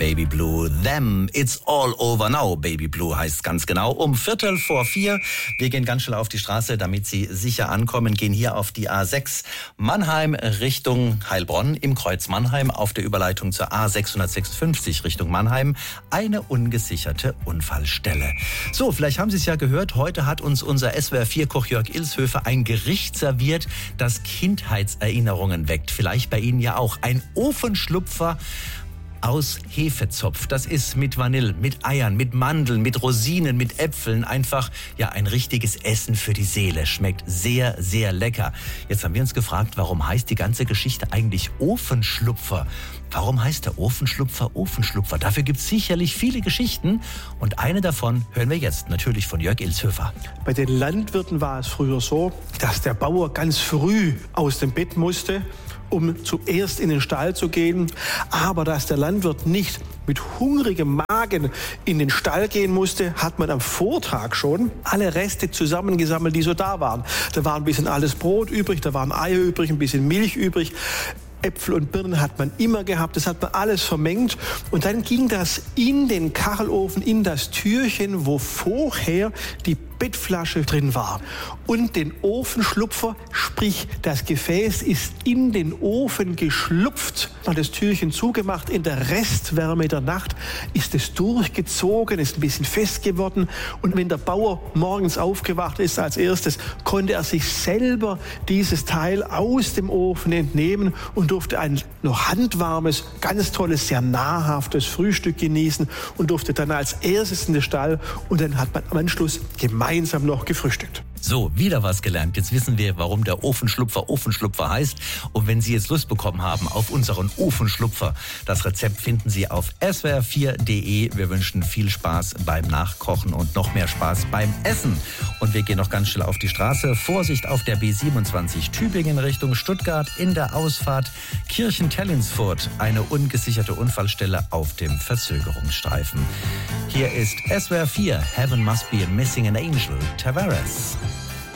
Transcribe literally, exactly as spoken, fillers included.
Baby Blue, them, it's all over now. Baby Blue heißt ganz genau um Viertel vor vier. Wir gehen ganz schnell auf die Straße, damit Sie sicher ankommen, gehen hier auf die A sechs Mannheim Richtung Heilbronn, im Kreuz Mannheim auf der Überleitung zur A sechshundertsechsundfünfzig Richtung Mannheim. Eine ungesicherte Unfallstelle. So, vielleicht haben Sie es ja gehört, heute hat uns unser S W R vier Koch Jörg Ilshöfer ein Gericht serviert, das Kindheitserinnerungen weckt. Vielleicht bei Ihnen ja auch. Ein Ofenschlupfer aus Hefezopf. Das ist mit Vanille, mit Eiern, mit Mandeln, mit Rosinen, mit Äpfeln. Einfach, ja, ein richtiges Essen für die Seele. Schmeckt sehr, sehr lecker. Jetzt haben wir uns gefragt, warum heißt die ganze Geschichte eigentlich Ofenschlupfer? Warum heißt der Ofenschlupfer Ofenschlupfer? Dafür gibt es sicherlich viele Geschichten. Und eine davon hören wir jetzt natürlich von Jörg Ilshöfer. Bei den Landwirten war es früher so, dass der Bauer ganz früh aus dem Bett musste, um zuerst in den Stall zu gehen, aber dass der Landwirt nicht mit hungrigem Magen in den Stall gehen musste, hat man am Vortag schon alle Reste zusammengesammelt, die so da waren. Da war ein bisschen alles Brot übrig, da waren Eier übrig, ein bisschen Milch übrig. Äpfel und Birnen hat man immer gehabt, das hat man alles vermengt und dann ging das in den Kachelofen, in das Türchen, wo vorher die Bettflasche drin war. Und den Ofenschlupfer, sprich das Gefäß ist in den Ofen geschlupft, hat das Türchen zugemacht, in der Restwärme der Nacht ist es durchgezogen, ist ein bisschen fest geworden und wenn der Bauer morgens aufgewacht ist als erstes, konnte er sich selber dieses Teil aus dem Ofen entnehmen und durfte ein noch handwarmes, ganz tolles, sehr nahrhaftes Frühstück genießen und durfte dann als erstes in den Stall und dann hat man am Anschluss gemeinsam noch gefrühstückt. So, wieder was gelernt. Jetzt wissen wir, warum der Ofenschlupfer Ofenschlupfer heißt. Und wenn Sie jetzt Lust bekommen haben auf unseren Ofenschlupfer, das Rezept finden Sie auf S W R vier Punkt de. Wir wünschen viel Spaß beim Nachkochen und noch mehr Spaß beim Essen. Und wir gehen noch ganz schnell auf die Straße. Vorsicht auf der B siebenundzwanzig Tübingen Richtung Stuttgart in der Ausfahrt Kirchen-Tellinsfurt. Eine ungesicherte Unfallstelle auf dem Verzögerungsstreifen. Hier ist S W R vier, Heaven Must Be Missing an Angel, Tavares.